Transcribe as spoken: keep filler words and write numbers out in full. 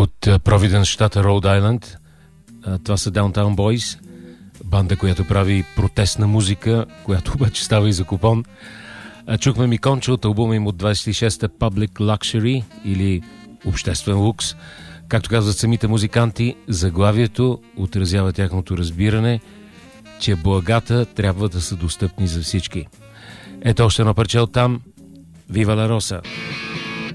от Провиденс, щата Роуд Айленд. Това са Downtown Boys, банда, която прави протестна музика, която обаче става и за купон. Чухме Миконче от албума им от двайсет и шеста Public Luxury или Обществен лукс. Както казват самите музиканти, заглавието отразява тяхното разбиране, че благата трябва да са достъпни за всички. Ето още едно парче от там. Viva la Rosa!